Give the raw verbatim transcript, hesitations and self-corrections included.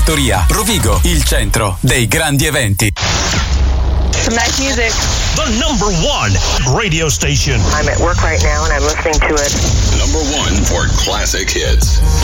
Fattoria, Rovigo, il centro dei grandi eventi. Some nice music. The number one radio station. I'm at work right now and I'm listening to it. Number one for classic hits.